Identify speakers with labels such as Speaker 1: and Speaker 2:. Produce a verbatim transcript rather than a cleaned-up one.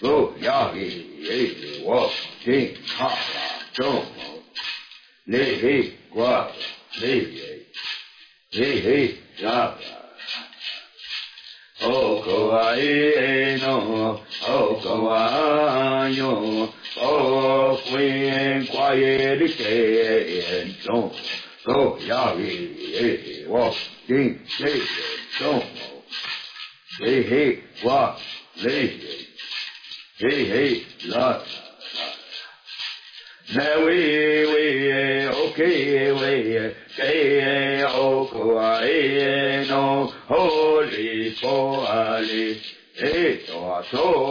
Speaker 1: go yagi ye wo jing ha la zhong le he gua le ye he he ya o ko ai no o ko ai yo o queen qua ye de ke zhong go yagi ye wo jing le zhong hey hey wa le hey hey la na we we okay we hey o ko ai no holy for ali hey to